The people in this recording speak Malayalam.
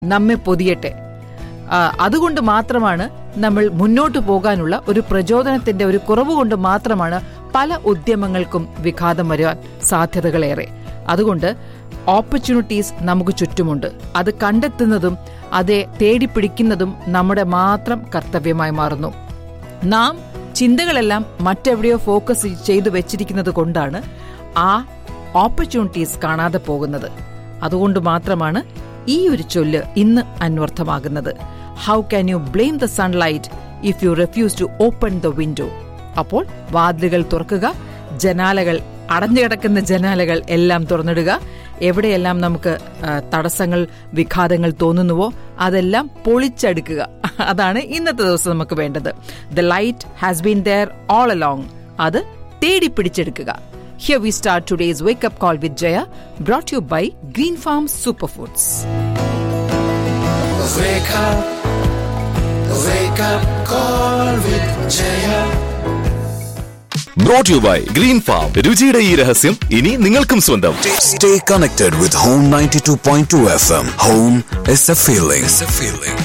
നമ്മെ പൊതിയട്ടെ. അതുകൊണ്ട് മാത്രമാണ് നമ്മൾ മുന്നോട്ട് പോകാനുള്ള ഒരു പ്രചോദനത്തിന്റെ ഒരു കുറവ് കൊണ്ട് മാത്രമാണ് പല ഉദ്യമങ്ങൾക്കും വിഘാതം വരാൻ സാധ്യതകളേറെ. അതുകൊണ്ട് ഓപ്പർച്യൂണിറ്റീസ് നമുക്ക് ചുറ്റുമുണ്ട്. അത് കണ്ടെത്തുന്നതും അതെ തേടിപ്പിടിക്കുന്നതും നമ്മുടെ മാത്രം കർത്തവ്യമായി മാറുന്നു. നാം ചിന്തകളെല്ലാം മറ്റെവിടെയോ ഫോക്കസ് ചെയ്തു വെച്ചിരിക്കുന്നത് കൊണ്ടാണ് ആ ഓപ്പർച്യൂണിറ്റീസ് കാണാതെ പോകുന്നത്. അതുകൊണ്ട് മാത്രമാണ് ഈ ഒരു ചൊല്ല് ഇന്ന് അന്വർത്ഥമാകുന്നത്. How can you blame the sunlight if you refuse to open the window? അപ്പോൾ വാതിലുകൾ തുറക്കുക, ജനാലകൾ, അടഞ്ഞുകിടക്കുന്ന ജനാലകൾ എല്ലാം തുറന്നിടുക. എവിടെയെല്ലാം നമുക്ക് തടസ്സങ്ങൾ, വിഘാതങ്ങൾ തോന്നുന്നുവോ അതെല്ലാം പൊളിച്ചെടുക്കുക. അതാണ് ഇന്നത്തെ ദിവസം നമുക്ക് വേണ്ടത്. The light has been there all along. അത് തേടിപ്പിടിച്ചെടുക്കുക. Here we start today's Wake Up Call with Jaya, brought to you by Green Farm Superfoods. Wake up call with Jaya. Brought to you by Green Farm. രുചിയുടെ ഈ രഹസ്യം ഇനി നിങ്ങൾക്കും സ്വന്തം. Stay connected with Home 92.2 FM. Home is a feeling.